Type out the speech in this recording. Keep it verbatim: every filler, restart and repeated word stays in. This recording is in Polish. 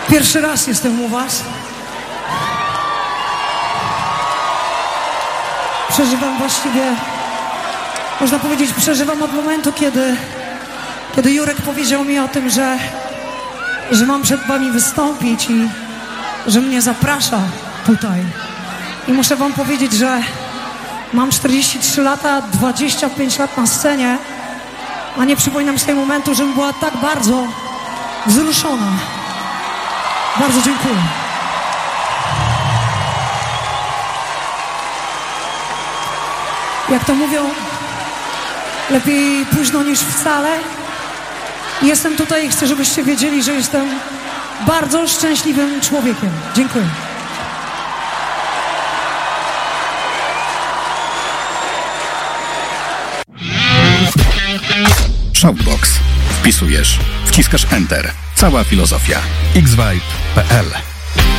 Pierwszy raz jestem u was. Przeżywam właściwie, można powiedzieć, przeżywam od momentu, kiedy, kiedy Jurek powiedział mi o tym, że, że mam przed wami wystąpić i że mnie zaprasza tutaj. I muszę wam powiedzieć, że mam czterdzieści trzy lata, dwadzieścia pięć lat na scenie, a nie przypominam z tego momentu, żebym była tak bardzo wzruszona. Bardzo dziękuję. Jak to mówią, lepiej późno niż wcale. Jestem tutaj i chcę, żebyście wiedzieli, że jestem bardzo szczęśliwym człowiekiem. Dziękuję. Shoutbox. Wpisujesz, wciskasz Enter. Cała filozofia. x vibe kropka p l